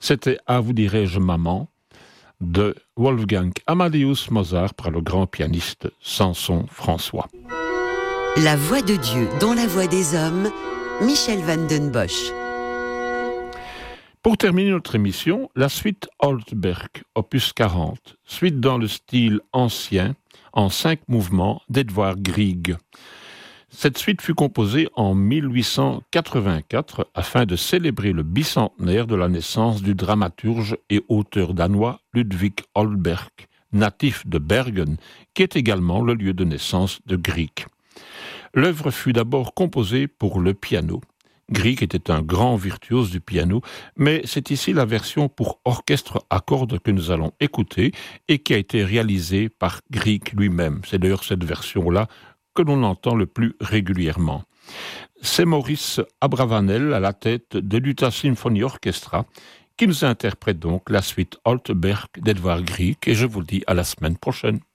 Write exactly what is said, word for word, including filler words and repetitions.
C'était « À vous dirai-je maman » de Wolfgang Amadeus Mozart par le grand pianiste Samson François. La voix de Dieu dans la voix des hommes, Michel van den Bosch. Pour terminer notre émission, la suite Holzberg, opus quarante, suite dans le style ancien, en cinq mouvements d'Edvard Grieg. Cette suite fut composée en mille huit cent quatre-vingt-quatre afin de célébrer le bicentenaire de la naissance du dramaturge et auteur danois Ludwig Holberg, natif de Bergen, qui est également le lieu de naissance de Grieg. L'œuvre fut d'abord composée pour le piano. Grieg était un grand virtuose du piano, mais c'est ici la version pour orchestre à cordes que nous allons écouter et qui a été réalisée par Grieg lui-même. C'est d'ailleurs cette version-là que l'on entend le plus régulièrement. C'est Maurice Abravanel à la tête de l'Utah Symphony Orchestra qui nous interprète donc la suite Holzberg d'Edvard Grieg et je vous dis à la semaine prochaine.